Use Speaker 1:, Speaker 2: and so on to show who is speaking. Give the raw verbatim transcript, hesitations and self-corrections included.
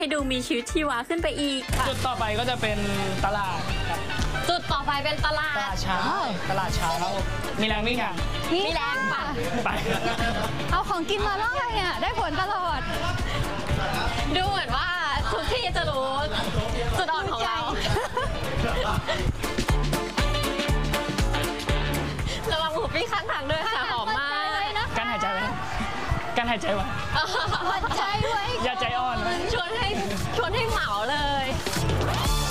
Speaker 1: ให้ดูมีชีวิตชีวาขึ้นไปอีกค่ะ
Speaker 2: จุดต่อไปก็จะเป็นตลาดครับ
Speaker 1: จุดต่อไปเป็นตลา
Speaker 2: ต
Speaker 1: ด
Speaker 2: ลาดเช้าตลาดเช้ามีแรงวิ่งอ่ะ
Speaker 1: มีแรงป่ะ
Speaker 2: ไป
Speaker 3: เอาของกินมาล่อเนี่ย ได้ผลตลอด
Speaker 1: ดูเหมือนว่าทุกที่จะรู้จุดอ่อนของเราระวังหมูปิ้งข้างทางด้วยค่ะหอมมาก
Speaker 2: การหายใจไว้การหายใจไว้
Speaker 3: วัดใจไว้
Speaker 2: อย่าใจอ่อนนะ
Speaker 1: ชวนให้ชวนให้เหมาเลย